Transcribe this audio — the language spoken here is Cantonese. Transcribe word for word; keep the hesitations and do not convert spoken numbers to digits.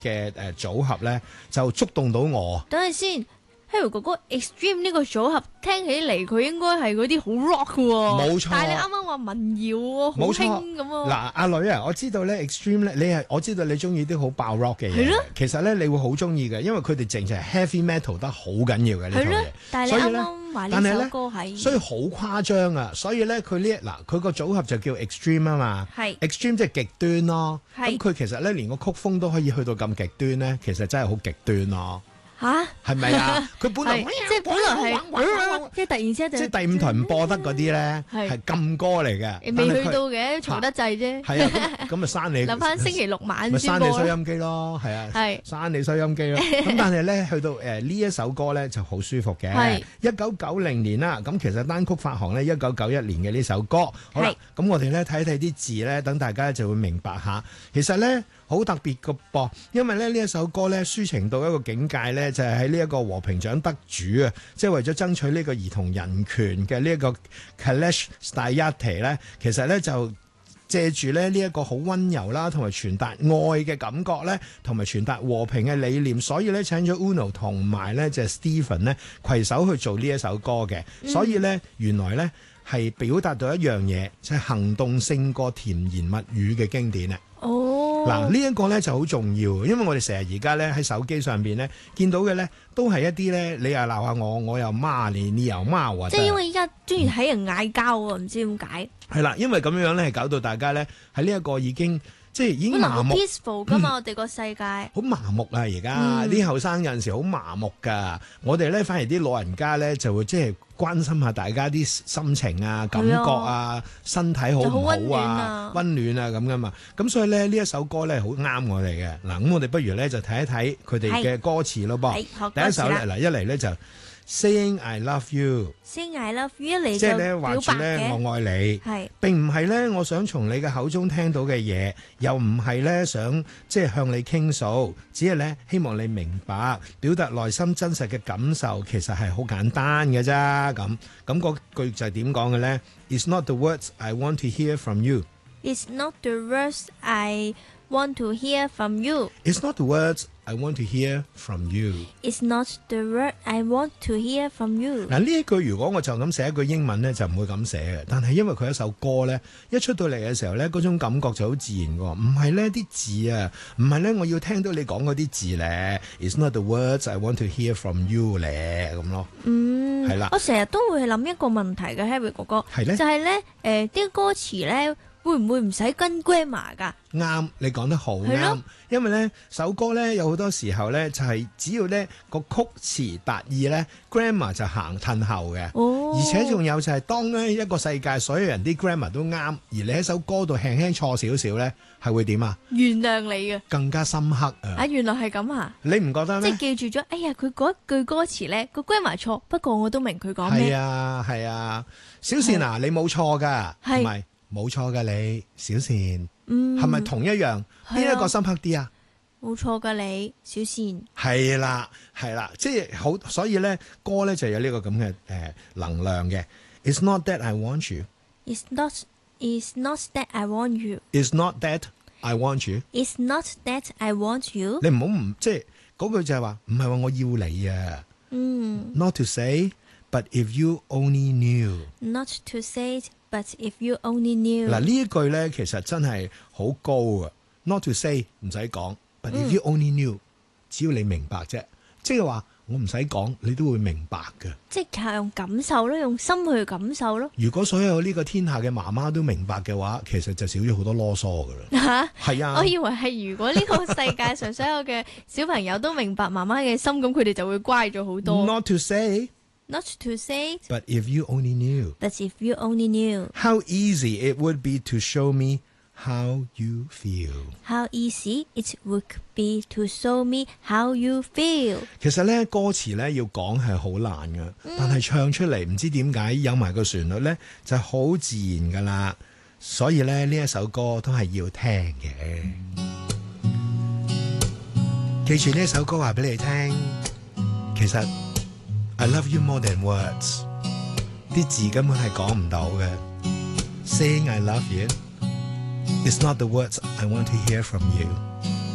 嘅誒組合咧，就觸動到我。 等陣先。Harry 哥哥 Extreme 呢個組合聽起嚟佢應該係嗰啲好 rock 嘅喎， 冇錯。 但係你啱啱話民謠喎，好興咁喎。 嗱，阿女啊，我知道咧 Extreme 咧，你係我知道你中意啲好爆 rock 嘅嘢。係咯。其實咧，你會好中意嘅，因為佢哋淨係 heavy metal 得好緊要嘅呢套嘢。 但係你啱啱話呢首歌係， 所以好誇張啊！所以咧，佢呢嗱佢個組合就叫 Extreme 啊嘛。係。Extreme 即係極端咯。係。咁佢其實咧，連個曲風都可以去到咁極端咧，其實真係好極端咯。 吓， 係咪啊？佢本來即係本來係，即係突然之間即係第五台唔播得嗰啲咧，係禁歌嚟嘅。 未去到嘅，嘈得滯啫。 係啊，咁咁咪刪你。 諗翻星期六晚咪刪你收音機咯，係啊，係刪你收音機咯。咁但係咧，去到誒呢一首歌咧就好舒服嘅。係一九九零年啦，咁其實單曲發行咧一九九一年嘅呢首歌。好啦，咁我哋咧睇睇啲字咧，等大家就會明白下。其實咧好特別嘅噃，因為咧呢一首歌咧抒情到一個境界咧。就係喺呢一個和平獎得主啊，即係為咗爭取呢個兒童人權嘅呢一個 Kailash Satyarthi 咧，其實咧就借住咧呢一個好溫柔啦，同埋傳達愛嘅感覺咧，同埋傳達和平嘅理念，所以咧請咗 Uno 同埋咧就係 Stephen 咧攜手去做呢一首歌嘅，所以咧原來咧係表達到一樣嘢，就係行動勝過甜言蜜語嘅經典啊！哦，嗱呢一個咧就好重要，因為我哋成日而家咧喺手機上邊咧見到嘅咧都係一啲咧你又鬧下我，我又罵你，你又罵我。即係因為依家中意睇人嗌交喎，唔知點解。係啦，因為咁樣咧係搞到大家咧喺呢一個已經即係已經麻木。 peaceful 噶嘛，我哋個世界。 好麻木啊！而家啲後生有陣時好麻木噶，我哋咧反而啲老人家咧就會即係關心下大家啲心情啊、感覺啊、身體好唔好啊、溫暖啊咁噶嘛。咁所以咧呢一首歌咧好啱我哋嘅。嗱，咁我哋不如咧就睇一睇佢哋嘅歌詞咯噃。第一首咧嗱，一嚟咧就 Saying I love you，Saying I love you 嚟即係咧話住咧我愛你， 係並唔係咧我想從你嘅口中聽到嘅嘢，又唔係咧想即係向你傾訴，只係咧希望你明白，表達內心真實嘅感受，其實係好簡單嘅啫。咁咁嗰句就係點講嘅咧 ？It's not the words I want to hear from you. It's not the words I want to hear from you. It's not the words I want to hear from you. It's not the word I want to hear from you. 嗱呢一句如果我就咁寫一句英文咧，就唔會咁寫嘅。但係因為佢一首歌咧，一出到嚟嘅時候咧，嗰種感覺就好自然嘅。唔係咧啲字啊，唔係咧我要聽到你講嗰啲字咧。It's not the words I want to hear from you 咧咁咯。嗯，係啦。 我成日都會諗一個問題嘅 Harry 哥哥， 係咧， 就係咧誒啲歌詞咧。會唔會唔使跟 grammar 㗎？ 啱，你講得好啱。因為咧首歌咧有好多時候咧就係只要咧個曲詞達意咧 grammar 就行褪後嘅。哦，而且仲有就係當咧一個世界所有人啲 grammar 都啱，而你喺首歌度輕輕錯少少咧，係會點啊？原諒你嘅，更加深刻啊！啊，原來係咁啊！你唔覺得咩？即係記住咗，哎呀，佢嗰一句歌詞咧個 grammar 錯，不過我都明佢講咩。係啊係啊，小倩啊，你冇錯㗎，係咪？冇錯㗎你，小倩，係咪、嗯、同一樣？邊一個深刻啲啊？冇錯㗎你，小倩。係啦，係啦，即係好，所以咧歌咧就有呢個咁嘅誒能量嘅。It's not that I want you. It's not. It's not that I want you. It's not that I want you. It's not that I want you. 你唔好唔即係嗰句就係話唔係話我要你啊。嗯。Not to say, but if you only knew. Not to say. But if you only knew 嗱呢一句咧，其實真係好高啊。Not to say 唔使講 ，but if you only knew，、嗯、只要你明白啫，即係話我唔使講，你都會明白嘅。即係用感受咯，用心去感受咯。如果所有呢個天下嘅媽媽都明白嘅話，其實就少咗好多囉嗦噶啦。吓，係啊。我以為係如果呢個世界上所有嘅小朋友都明白媽媽嘅心，咁佢哋就會乖咗好多。Not to say。Not to say, but if you only knew. But if you only knew. How easy it would be to show me how you feel. How easy it would be to show me how you feel. 其實咧歌詞咧要講係好難噶，嗯、但係唱出嚟唔知點解有埋個旋律咧就好自然噶啦，所以咧呢一首歌都係要聽嘅。記住呢一首歌話俾你聽，其實。I love you more than words， 啲字根本係講唔到嘅。Saying I love you， it's not the words I want to hear from you。